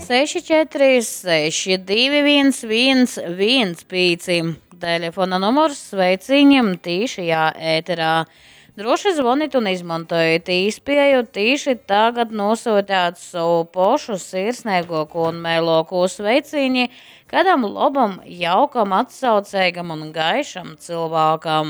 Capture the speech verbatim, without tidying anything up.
seši četri seši divi viens viens viens pieci. Telefona numurs sveiciņiem tīšajā ēterā. Droši zvaniet un izmantojiet īspēju tīši tagad nosūtāt savu pošu sirsnīgāko un mēlāko sveiciņu kādam labam, jaukam, atsaucīgam un gaišam cilvēkam.